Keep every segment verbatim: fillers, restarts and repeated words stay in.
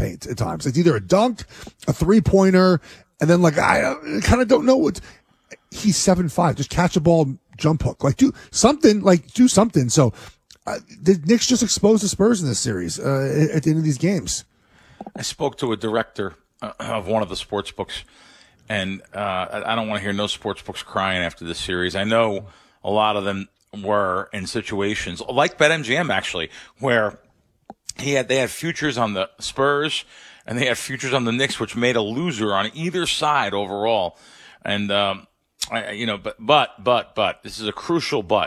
paint at times. It's either a dunk, a three-pointer, and then, like, I, I kind of don't know what. He's seven five. Just catch a ball, jump hook. Like, do something. Like, do something. So, uh, the Knicks just exposed the Spurs in this series uh, at the end of these games. I spoke to a director uh, of one of the sports books, and uh, I don't want to hear no sports books crying after this series. I know a lot of them were in situations like BetMGM, actually, where he had they had futures on the Spurs and they had futures on the Knicks, which made a loser on either side overall. And um, I, you know, but but but but this is a crucial but.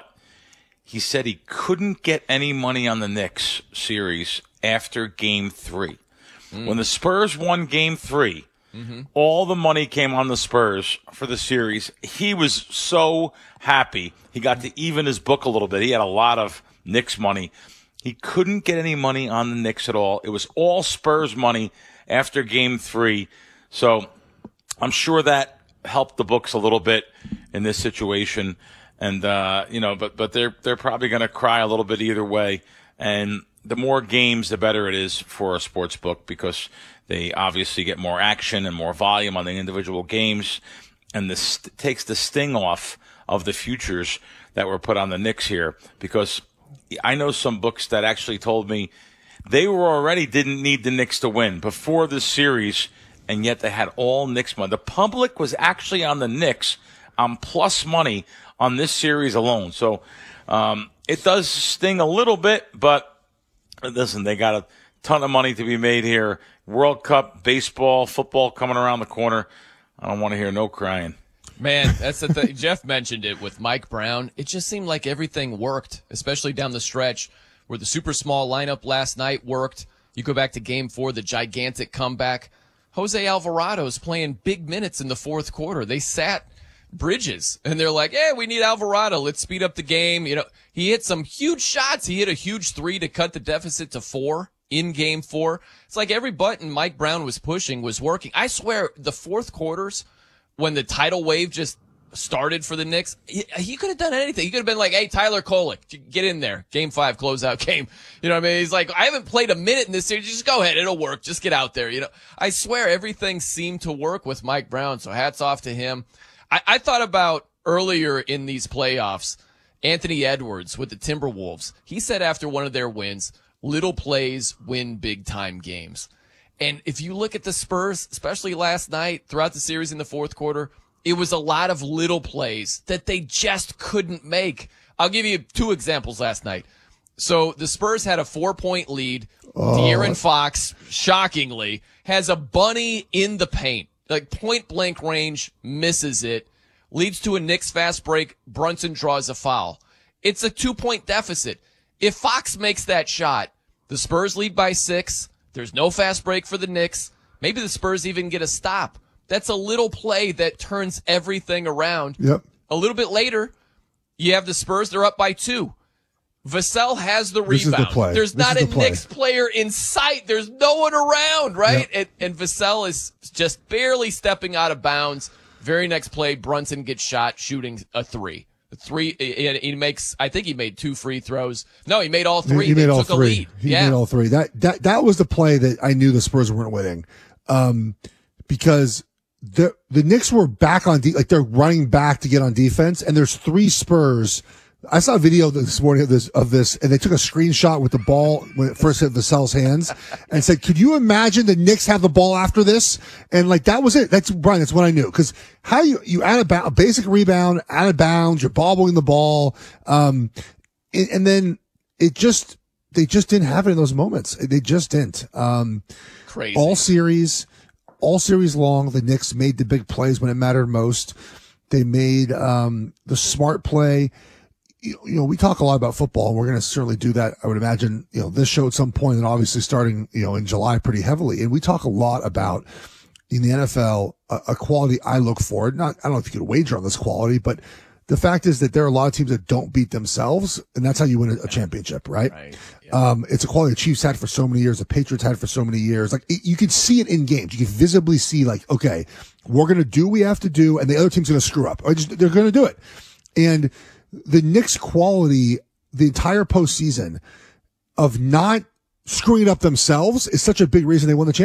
He said he couldn't get any money on the Knicks series after Game Three. Mm. When the Spurs won Game Three, mm-hmm. all the money came on the Spurs for the series. He was so happy. He got to even his book a little bit. He had a lot of Knicks money. He couldn't get any money on the Knicks at all. It was all Spurs money after Game Three. So I'm sure that helped the books a little bit in this situation. And, uh, you know, but, but they're, they're probably going to cry a little bit either way. And the more games, the better it is for a sports book because they obviously get more action and more volume on the individual games. And this takes the sting off of the futures that were put on the Knicks here, because I know some books that actually told me they were already didn't need the Knicks to win before this series, and yet they had all Knicks money. The public was actually on the Knicks on plus money on this series alone. So um, it does sting a little bit, but listen, they got a ton of money to be made here. World Cup, baseball, football coming around the corner. I don't want to hear no crying. Man, that's the thing. Jeff mentioned it with Mike Brown. It just seemed like everything worked, especially down the stretch where the super small lineup last night worked. You go back to game four, the gigantic comeback. Jose Alvarado's playing big minutes in the fourth quarter. They sat Bridges, and they're like, hey, we need Alvarado. Let's speed up the game. You know, he hit some huge shots. He hit a huge three to cut the deficit to four in game four. It's like every button Mike Brown was pushing was working. I swear, the fourth quarters, when the tidal wave just started for the Knicks, he, he could have done anything. He could have been like, hey, Tyler Kolek, get in there. Game five, closeout game. You know what I mean? He's like, I haven't played a minute in this series. Just go ahead. It'll work. Just get out there. You know, I swear everything seemed to work with Mike Brown. So hats off to him. I, I thought about earlier in these playoffs, Anthony Edwards with the Timberwolves. He said after one of their wins, little plays win big time games. And if you look at the Spurs, especially last night, throughout the series in the fourth quarter, it was a lot of little plays that they just couldn't make. I'll give you two examples last night. So the Spurs had a four-point lead. Oh. De'Aaron Fox, shockingly, has a bunny in the paint. Like point-blank range, misses it, leads to a Knicks fast break. Brunson draws a foul. It's a two-point deficit. If Fox makes that shot, the Spurs lead by six. There's no fast break for the Knicks. Maybe the Spurs even get a stop. That's a little play that turns everything around. Yep. A little bit later, you have the Spurs. They're up by two. Vassell has the this rebound. Is the play. There's this not is a the play. Knicks player in sight. There's no one around, right? Yep. And, and Vassell is just barely stepping out of bounds. Very next play, Brunson gets shot shooting a three. Three, he, he makes. I think he made two free throws. No, he made all three. He, he made they all took three. A lead. He yeah. made all three. That that that was the play that I knew the Spurs weren't winning, um, because the the Knicks were back on de- like they're running back to get on defense, and there's three Spurs. I saw a video this morning of this, of this, and they took a screenshot with the ball when it first hit Vassell's hands and said, could you imagine the Knicks have the ball after this? And like, that was it. That's Brian. That's what I knew. Cause how you, you out of bounds, a basic rebound, out of bounds, you're bobbling the ball. Um, and, and then it just, they just didn't have it in those moments. They just didn't. Um, Crazy. All series, all series long, the Knicks made the big plays when it mattered most. They made, um, the smart play. You know, we talk a lot about football, and we're going to certainly do that. I would imagine, you know, this show at some point, and obviously starting, you know, in July pretty heavily. And we talk a lot about in the N F L, a, a quality I look for. Not, I don't know if you could wager on this quality, but the fact is that there are a lot of teams that don't beat themselves, and that's how you win a, a championship, right? Right. Yeah. Um, it's a quality the Chiefs had for so many years, the Patriots had for so many years. Like it, you can see it in games. You can visibly see, like, okay, we're going to do what we have to do, and the other team's going to screw up. Or just, they're going to do it. And the Knicks' quality the entire postseason of not screwing it up themselves is such a big reason they won the championship.